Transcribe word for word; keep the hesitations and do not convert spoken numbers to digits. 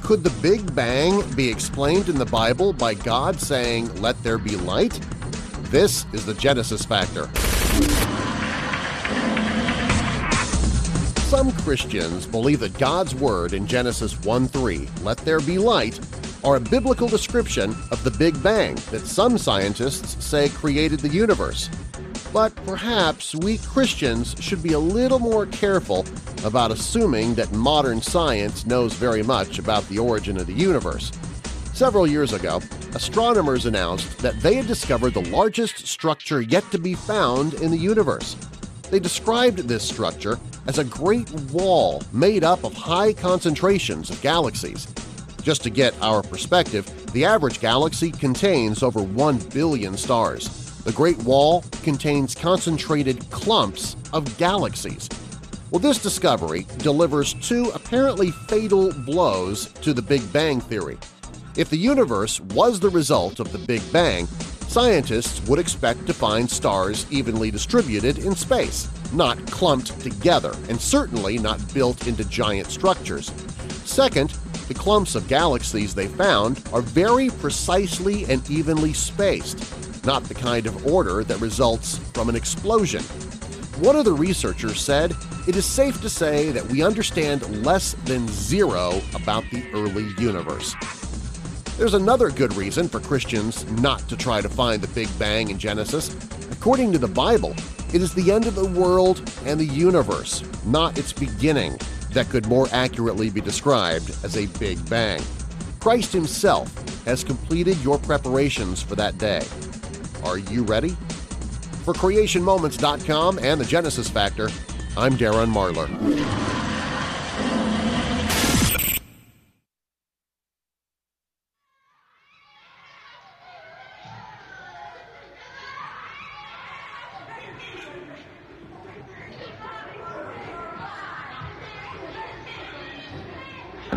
Could the Big Bang be explained in the Bible by God saying, "Let there be light"? This is the Genesis Factor. Some Christians believe that God's word in Genesis one three, "Let there be light," are a biblical description of the Big Bang that some scientists say created the universe. But perhaps we Christians should be a little more careful about assuming that modern science knows very much about the origin of the universe. Several years ago, astronomers announced that they had discovered the largest structure yet to be found in the universe. They described this structure as a great wall made up of high concentrations of galaxies. Just to get our perspective, the average galaxy contains over one billion stars. The Great Wall contains concentrated clumps of galaxies. Well, this discovery delivers two apparently fatal blows to the Big Bang theory. If the universe was the result of the Big Bang, scientists would expect to find stars evenly distributed in space, not clumped together, and certainly not built into giant structures. Second, the clumps of galaxies they found are very precisely and evenly spaced, not the kind of order that results from an explosion. One of the researchers said, "It is safe to say that we understand less than zero about the early universe." There's another good reason for Christians not to try to find the Big Bang in Genesis. According to the Bible, it is the end of the world and the universe, not its beginning, that could more accurately be described as a Big Bang. Christ himself has completed your preparations for that day. Are you ready? For Creation Moments dot com and the Genesis Factor, I'm Darren Marlar.